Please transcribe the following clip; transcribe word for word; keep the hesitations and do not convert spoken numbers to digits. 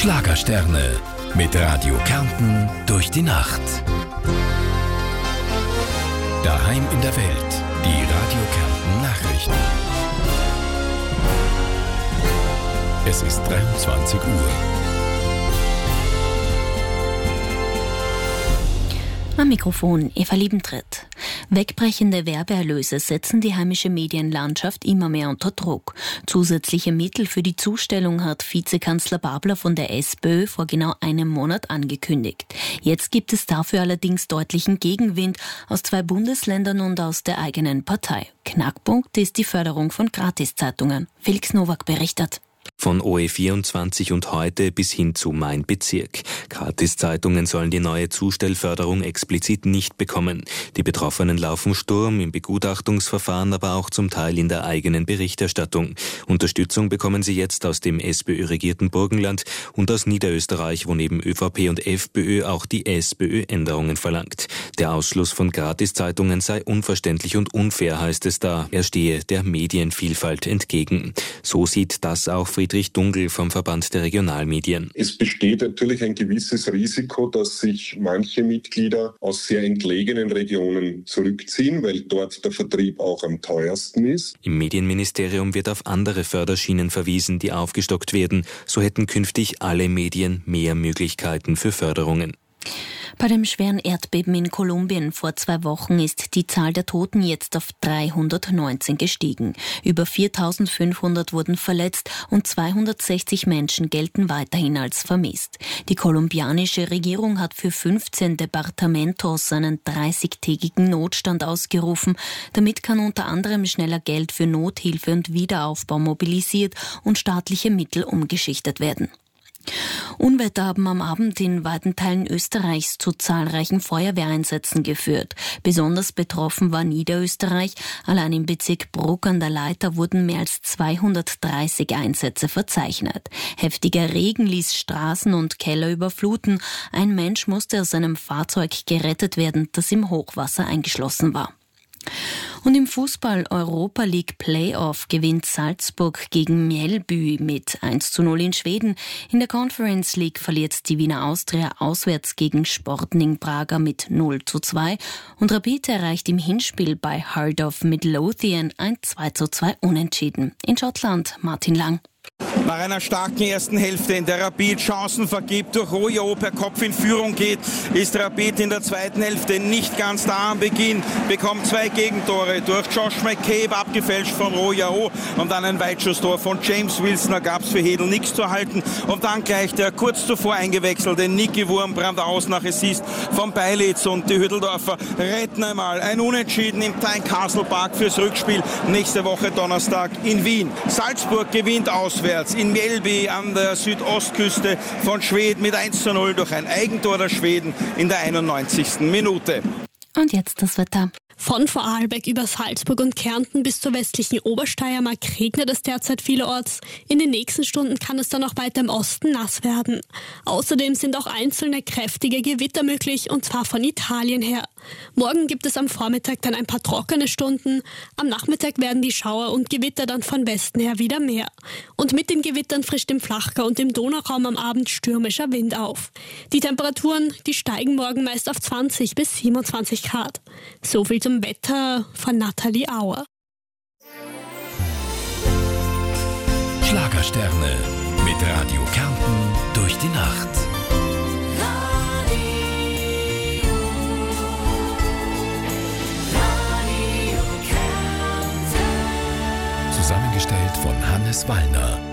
Schlagersterne mit Radio Kärnten durch die Nacht. Daheim in der Welt, die Radio Kärnten Nachrichten. Es ist dreiundzwanzig Uhr. Am Mikrofon Eva Liebentritt. Wegbrechende Werbeerlöse setzen die heimische Medienlandschaft immer mehr unter Druck. Zusätzliche Mittel für die Zustellung hat Vizekanzler Babler von der SPÖ vor genau einem Monat angekündigt. Jetzt gibt es dafür allerdings deutlichen Gegenwind aus zwei Bundesländern und aus der eigenen Partei. Knackpunkt ist die Förderung von Gratiszeitungen. Felix Nowak berichtet. Von O E vierundzwanzig und heute bis hin zu Mein Bezirk. Gratiszeitungen sollen die neue Zustellförderung explizit nicht bekommen. Die Betroffenen laufen Sturm im Begutachtungsverfahren, aber auch zum Teil in der eigenen Berichterstattung. Unterstützung bekommen sie jetzt aus dem SPÖ-regierten Burgenland und aus Niederösterreich, wo neben ÖVP und FPÖ auch die SPÖ Änderungen verlangt. Der Ausschluss von Gratiszeitungen sei unverständlich und unfair, heißt es da. Er stehe der Medienvielfalt entgegen. So sieht das auch Friedrich Dungl vom Verband der Regionalmedien. Es besteht natürlich ein gewisses Risiko, dass sich manche Mitglieder aus sehr entlegenen Regionen zurückziehen, weil dort der Vertrieb auch am teuersten ist. Im Medienministerium wird auf andere Förderschienen verwiesen, die aufgestockt werden. So hätten künftig alle Medien mehr Möglichkeiten für Förderungen. Bei dem schweren Erdbeben in Kolumbien vor zwei Wochen ist die Zahl der Toten jetzt auf dreihundertneunzehn gestiegen. Über viertausendfünfhundert wurden verletzt und zweihundertsechzig Menschen gelten weiterhin als vermisst. Die kolumbianische Regierung hat für fünfzehn Departamentos einen dreißigtägigen Notstand ausgerufen. Damit kann unter anderem schneller Geld für Nothilfe und Wiederaufbau mobilisiert und staatliche Mittel umgeschichtet werden. Unwetter haben am Abend in weiten Teilen Österreichs zu zahlreichen Feuerwehreinsätzen geführt. Besonders betroffen war Niederösterreich. Allein im Bezirk Bruck an der Leitha wurden mehr als zweihundertdreißig Einsätze verzeichnet. Heftiger Regen ließ Straßen und Keller überfluten. Ein Mensch musste aus seinem Fahrzeug gerettet werden, das im Hochwasser eingeschlossen war. Und im Fußball Europa League Playoff gewinnt Salzburg gegen Mjällby mit eins zu null in Schweden. In der Conference League verliert die Wiener Austria auswärts gegen Sporting Braga mit null zu zwei. Und Rapid erreicht im Hinspiel bei Heart of Midlothian ein zwei zu zwei Unentschieden. In Schottland Martin Lang. Nach einer starken ersten Hälfte, in der Rapid Chancen vergibt, durch Royo per Kopf in Führung geht, ist Rapid in der zweiten Hälfte nicht ganz da am Beginn, bekommt zwei Gegentore durch Josh McCabe, abgefälscht von Royo, und dann ein Weitschusstor von James Wilson, da gab es für Hedl nichts zu halten, und dann gleich der kurz zuvor eingewechselte Niki Wurmbrand aus nach Assist von Beilitz, und die Hütteldorfer retten einmal ein Unentschieden im Tynecastle Park fürs Rückspiel nächste Woche Donnerstag in Wien. Salzburg gewinnt auswärts in Mjällby an der Südostküste von Schweden mit eins zu null durch ein Eigentor der Schweden in der einundneunzigsten Minute. Und jetzt das Wetter. Von Vorarlberg über Salzburg und Kärnten bis zur westlichen Obersteiermark regnet es derzeit vielerorts. In den nächsten Stunden kann es dann auch weiter im Osten nass werden. Außerdem sind auch einzelne kräftige Gewitter möglich, und zwar von Italien her. Morgen gibt es am Vormittag dann ein paar trockene Stunden. Am Nachmittag werden die Schauer und Gewitter dann von Westen her wieder mehr. Und mit den Gewittern frischt im Flachgau und im Donauraum am Abend stürmischer Wind auf. Die Temperaturen, die steigen morgen meist auf zwanzig bis siebenundzwanzig Grad. So viel zum Wetter von Nathalie Auer. Schlagersterne mit Radio Kärnten durch die Nacht. Radio, Radio Kärnten. Zusammengestellt von Hannes Wallner.